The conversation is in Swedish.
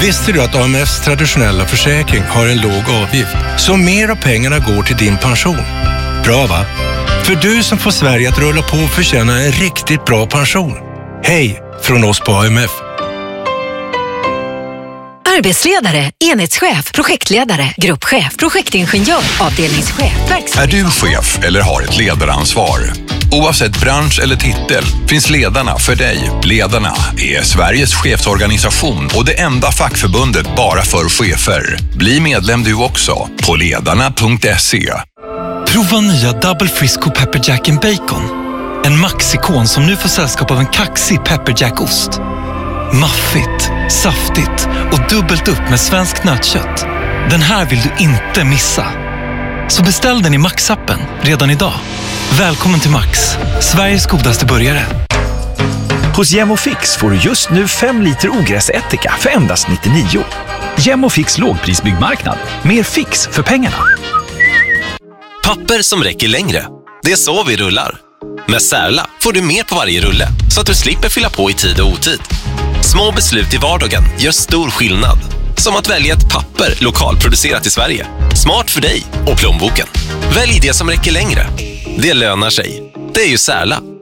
Visste du att AMFs traditionella försäkring har en låg avgift? Så mer av pengarna går till din pension. Bra va? För du som får Sverige att rulla på och förtjäna en riktigt bra pension. Hej från oss på AMF. Arbetsledare, enhetschef, projektledare, gruppchef, projektingenjör, avdelningschef, Är du chef eller har ett ledaransvar? Oavsett bransch eller titel finns Ledarna för dig. Ledarna är Sveriges chefsorganisation och det enda fackförbundet bara för chefer. Bli medlem du också på ledarna.se. Prova nya Double Frisco Pepper Jack and Bacon. En maxikon som nu får sällskap av en kaxig Pepper Jack-ost. Maffigt, saftigt och dubbelt upp med svenskt nötkött. Den här vill du inte missa. Så beställ den i Max-appen redan idag. Välkommen till Max, Sveriges godaste burgare. Hos Gemofix får du just nu 5 liter ogräsättika för endast 99. Gemofix lågprisbyggmarknad. Mer fix för pengarna. Papper som räcker längre. Det är så vi rullar. Med Särla får du mer på varje rulle så att du slipper fylla på i tid och otid. Små beslut i vardagen gör stor skillnad. Som att välja ett papper lokalproducerat i Sverige. Smart för dig och plånboken. Välj det som räcker längre. Det lönar sig. Det är ju Särla.